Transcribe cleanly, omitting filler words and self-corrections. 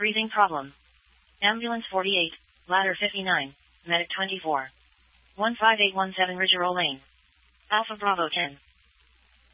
Breathing problem. Ambulance 48, ladder 59, medic 24. 15817 Ridgerole Lane. Alpha Bravo 10.